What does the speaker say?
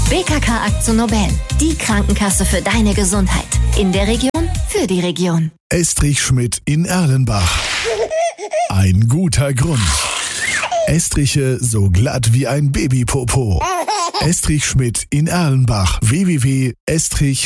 BKK AkzoNobel, die Krankenkasse für deine Gesundheit. In der Region, für die Region. Estrich Schmidt in Erlenbach. Ein guter Grund. Estriche so glatt wie ein Babypopo. Estrich Schmidt in Erlenbach. www.estrich